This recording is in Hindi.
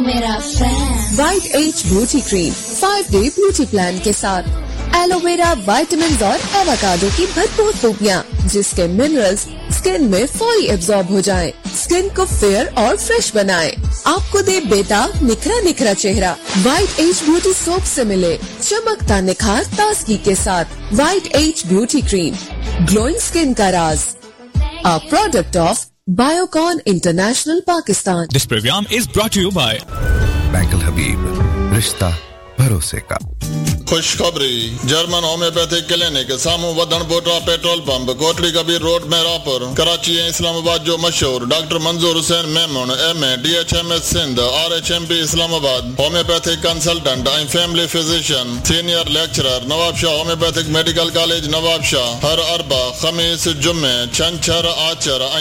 मेरा fan. White as beauty cream 5-day beauty plan के साथ एलोवेरा, विटामिन और एवोकाडो की भरपूर खूबियाँ, जिसके मिनरल्स स्किन में फौरी एब्जॉर्ब हो जाएं, स्किन को फेयर और फ्रेश बनाएं, आपको दे बेताब निखरा निखरा चेहरा। वाइट एज ब्यूटी सोप से मिले चमकता निखार ताजगी के साथ। White as beauty cream, glowing skin का राज, a product of Biocon International Pakistan. This program is brought to you by bank अल हबीब, रिश्ता भरोसे का। खुशखबरी, जर्मन होम्योपैथिक क्लिनिक सामू वधन बोटा petrol pump, Kotri Kabir road में रापुर, कराची इस्लामाबाद जो मशहूर डॉक्टर मंजूर Hussain Memon MA DHMS Sindh RHMP Islamabad, homeopathic consultant ऐं family physician, senior lecturer, Nawab Shah homeopathic medical college Nawab Shah, हर अरबा खमीस जुम्मे छंछर आचर